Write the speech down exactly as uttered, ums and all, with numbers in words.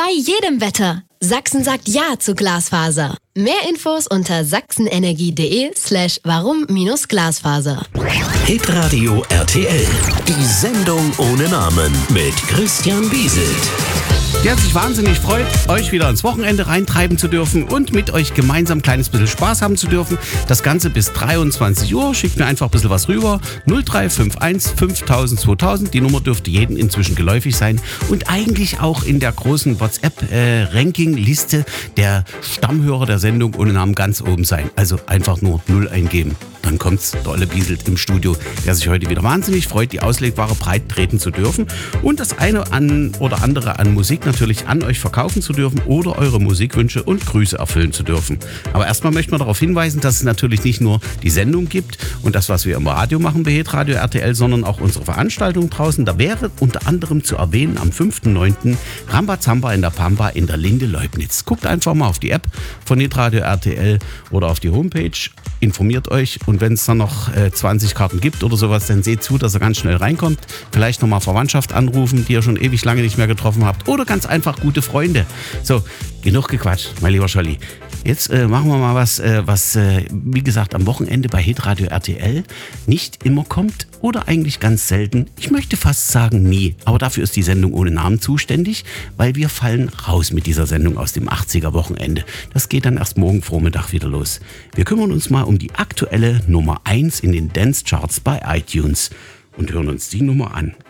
Bei jedem Wetter. Sachsen sagt Ja zu Glasfaser. Mehr Infos unter sachsenenergie.de slash warum-Glasfaser. Hitradio R T L. Die Sendung ohne Namen mit Christian Bieselt. Der sich wahnsinnig freut, euch wieder ins Wochenende reintreiben zu dürfen und mit euch gemeinsam ein kleines bisschen Spaß haben zu dürfen. Das Ganze bis dreiundzwanzig Uhr. Schickt mir einfach ein bisschen was rüber. null drei fünf eins fünftausend zweitausend. Die Nummer dürfte jedem inzwischen geläufig sein. Und eigentlich auch in der großen WhatsApp-Ranking-Liste äh, der Stammhörer der Sendung ohne Namen ganz oben sein. Also einfach nur null eingeben. Dann kommt's, der Olle Bieselt im Studio, der sich heute wieder wahnsinnig freut, die Auslegware breit treten zu dürfen und das eine an oder andere an Musik natürlich an euch verkaufen zu dürfen oder eure Musikwünsche und Grüße erfüllen zu dürfen. Aber erstmal möchten wir darauf hinweisen, dass es natürlich nicht nur die Sendung gibt und das, was wir im Radio machen bei Hitradio R T L, sondern auch unsere Veranstaltung draußen. Da wäre unter anderem zu erwähnen am fünften neunten Rambazamba in der Pampa in der Linde Leubnitz. Guckt einfach mal auf die App von Hitradio R T L oder auf die Homepage, informiert euch. Und wenn es dann noch äh, zwanzig Karten gibt oder sowas, dann seht zu, dass ihr ganz schnell reinkommt. Vielleicht nochmal Verwandtschaft anrufen, die ihr schon ewig lange nicht mehr getroffen habt. Oder ganz einfach gute Freunde. So, genug gequatscht, mein lieber Scholli. Jetzt äh, machen wir mal was, äh, was, äh, wie gesagt, am Wochenende bei Hitradio R T L nicht immer kommt oder eigentlich ganz selten. Ich möchte fast sagen nie, aber dafür ist die Sendung ohne Namen zuständig, weil wir fallen raus mit dieser Sendung aus dem achtziger-Wochenende. Das geht dann erst morgen Vormittag wieder los. Wir kümmern uns mal um die aktuelle Nummer eins in den Dance-Charts bei iTunes und hören uns die Nummer an.